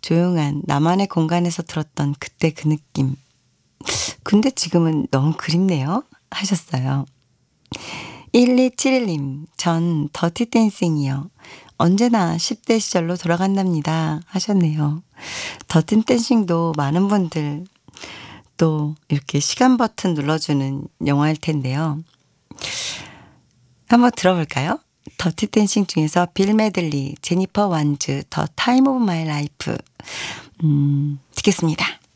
조용한 나만의 공간에서 들었던 그때 그 느낌. 근데 지금은 너무 그립네요. 하셨어요. 1271님, 전 더티 댄싱이요. 언제나 10대 시절로 돌아간답니다. 하셨네요. 더티 댄싱도 많은 분들 또 이렇게 시간 버튼 눌러주는 영화일 텐데요. 한번 들어볼까요? 더티 댄싱 중에서 빌 메들리, 제니퍼 완즈, 더 타임 오브 마이 라이프 듣겠습니다.